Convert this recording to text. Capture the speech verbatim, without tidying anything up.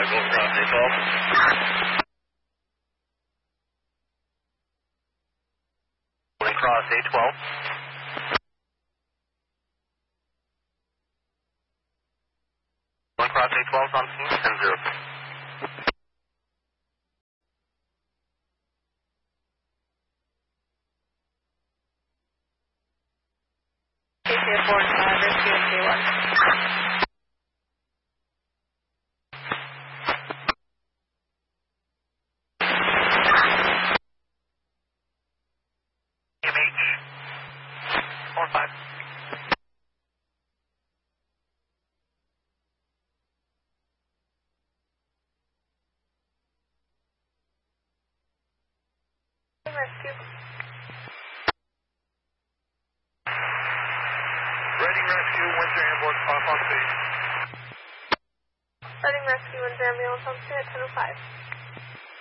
go across A twelve. Going across A twelve. Going across A twelve on scene, ten zero. K C four five, rescue K one. M H four five. Rescue. Ready rescue, Windsor ambulance off on scene. Starting rescue, Windsor ambulance on scene at ten oh five.